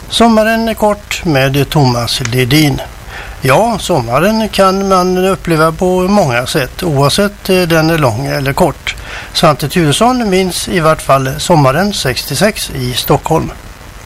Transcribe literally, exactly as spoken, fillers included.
Sommaren är kort med Thomas Ledin. Ja, sommaren kan man uppleva på många sätt, oavsett den är lång eller kort. Svante Thuresson minns i vart fall sommaren sextiosex i Stockholm.